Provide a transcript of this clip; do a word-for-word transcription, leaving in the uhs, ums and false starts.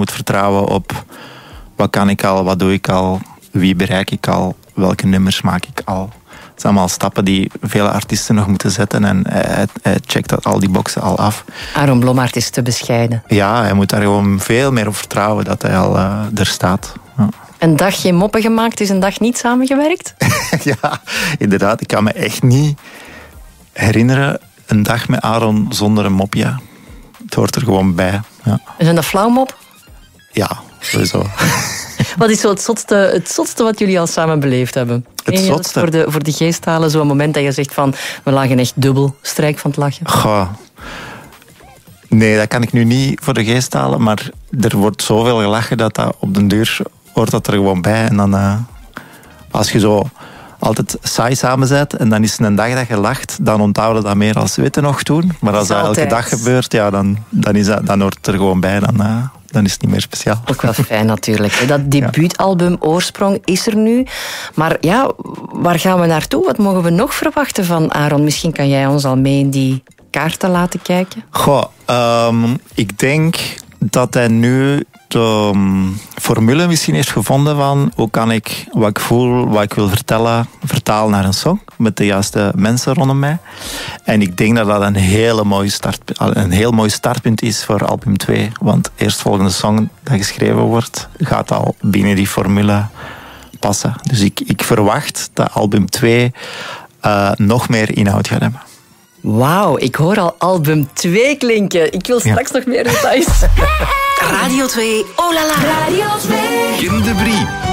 moet vertrouwen op wat kan ik al, wat doe ik al, wie bereik ik al, welke nummers maak ik al. Het zijn allemaal stappen die vele artiesten nog moeten zetten en hij, hij checkt dat, al die boxen al af. Aaron Blommaert is te bescheiden. Ja, hij moet daar gewoon veel meer op vertrouwen dat hij al uh, er staat. Ja. Een dag geen moppen gemaakt is een dag niet samengewerkt? Ja, inderdaad. Ik kan me echt niet herinneren een dag met Aaron zonder een mopje. Het hoort er gewoon bij. Ja. Is dat een flauwmop? Ja, sowieso. Wat is zo het zotste, het zotste wat jullie al samen beleefd hebben? Het en zotste? Voor de, voor de geesthalen, zo'n moment dat je zegt van we lagen echt dubbel strijk van het lachen. Goh. Nee, dat kan ik nu niet voor de geest halen, maar er wordt zoveel gelachen dat dat op den duur hoort dat er gewoon bij. En dan, uh, als je zo altijd saai samen bent en dan is het een dag dat je lacht, dan onthouden dat meer als weten nog toen. Maar als dat elke dag gebeurt, ja, dan, dan, is dat, dan hoort het er gewoon bij. Dan, uh, dan is het niet meer speciaal. Ook wel fijn natuurlijk. Dat debuutalbum Oorsprong is er nu. Maar ja, waar gaan we naartoe? Wat mogen we nog verwachten van Aaron? Misschien kan jij ons al mee in die kaarten laten kijken? Goh, um, ik denk dat hij nu de um, formule misschien heeft gevonden van hoe kan ik wat ik voel, wat ik wil vertellen, vertalen naar een song met de juiste mensen rondom mij. En ik denk dat dat een hele mooie start, een heel mooi startpunt is voor album twee. Want eerstvolgende song dat geschreven wordt, gaat al binnen die formule passen. Dus ik, ik verwacht dat album twee uh, nog meer inhoud gaat hebben. Wauw, ik hoor al album twee klinken. Ik wil straks ja. nog meer details. Radio twee, oh la la. Radio twee. Kim de Brie.